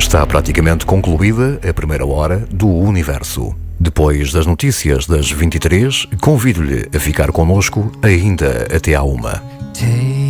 Está praticamente concluída a primeira hora do Universo. Depois das notícias das 23, convido-lhe a ficar connosco ainda até à 1.